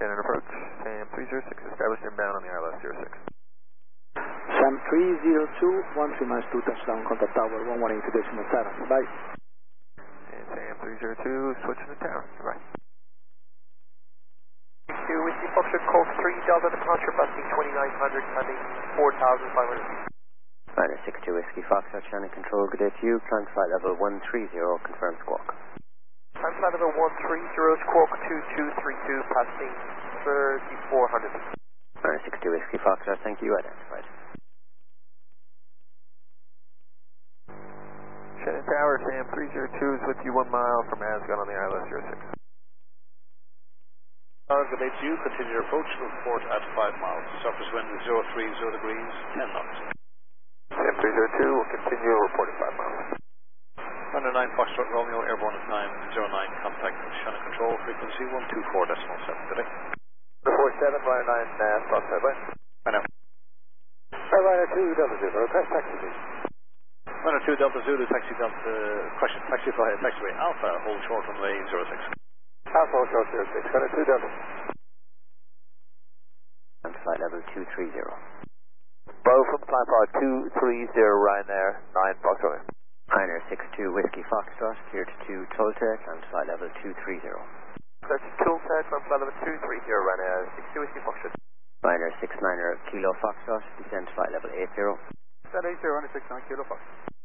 Shannon approach, Sam 306, established inbound on the ILS 06. Sam 302, 13 miles to touchdown, contact tower 118.7, bye. And Sam 302, switching to tower, goodbye. 2 Whiskey Foxtrot, Colt 3 Delta departure, busting 2900, climbing 4,500 feet. Liner 62 Whiskey Foxtrot, Shannon control, good day to you, climb flight level 130, confirm squawk. Climb flight level 130, squawk 2232, passing 3,400 feet. Liner 62 Whiskey Foxtrot, thank you, identified. Shannon Tower, Sam 302 is with you 1 mile from Ascot on the ILS 06. Good day to you, continue your approach, report at 5 miles. Surface wind is 030 degrees, 10 knots. Sam 302 will continue, report at 5 miles. Under 9 Foxtrot Romeo, airborne at 909, contact Shannon control, frequency 124.7 today. 47, Liner 9, Foxtrot, bye. Bye now. Liner 2 Delta Zulu, request taxi please. Liner 2 Delta Zulu, taxi Delta, question, taxi flight, taxiway Alpha, hold short runway 06. Alpha, hold short 06, Liner 2 Delta. And flight level 230. Bow from climb flight 230, Ryanair 9 Foxtrot. Liner 62 Whiskey Foxtrot, cleared to Tultec, and flight level 230. That's Tultec, climb flight level 230, Ryanair 62 Whiskey Foxtrot. Liner 69 Kilo Foxtrot, descent flight level 80. That 80, 69 Kilo Foxtrot.